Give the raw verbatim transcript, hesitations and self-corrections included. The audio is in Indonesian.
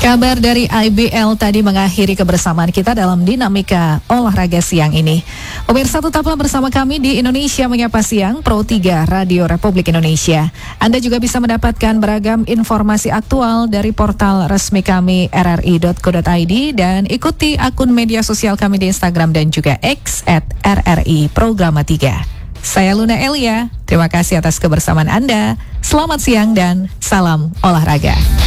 Kabar dari I B L tadi mengakhiri kebersamaan kita dalam dinamika olahraga siang ini. Pemirsa, tetaplah bersama kami di Indonesia Menyapa Siang Pro tiga Radio Republik Indonesia. Anda juga bisa mendapatkan beragam informasi aktual dari portal resmi kami r r i dot co dot i d dan ikuti akun media sosial kami di Instagram dan juga X at r r i programa tiga. Saya Luna Elia, terima kasih atas kebersamaan Anda. Selamat siang dan salam olahraga.